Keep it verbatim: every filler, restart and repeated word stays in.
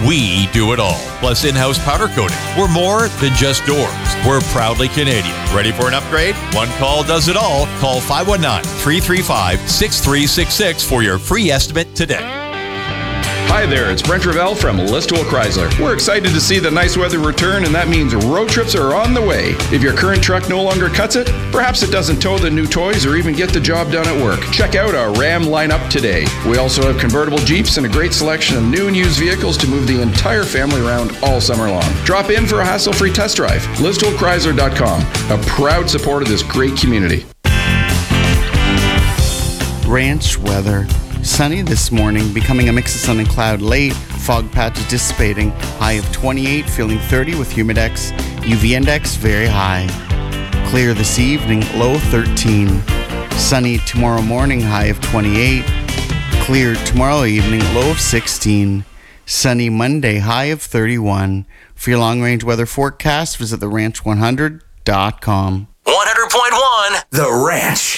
We do it all. Plus in-house powder coating. We're more than just doors. We're proudly Canadian. Ready for an upgrade? One call does it all. Call five one nine, three three five, six three six six for your free estimate today. Hi there, it's Brent Revell from Listowel Chrysler. We're excited to see the nice weather return, and that means road trips are on the way. If your current truck no longer cuts it, perhaps it doesn't tow the new toys or even get the job done at work. Check out our Ram lineup today. We also have convertible Jeeps and a great selection of new and used vehicles to move the entire family around all summer long. Drop in for a hassle-free test drive. Listowel Chrysler dot com, a proud supporter of this great community. Ranch weather. Sunny this morning, becoming a mix of sun and cloud late. Fog patches dissipating. High of twenty-eight, feeling thirty with humidex. U V index very high. Clear this evening, low thirteen. Sunny tomorrow morning, high of twenty-eight. Clear tomorrow evening, low of sixteen. Sunny Monday, high of thirty-one. For your long-range weather forecast, visit the ranch one hundred dot com. one hundred point one The Ranch.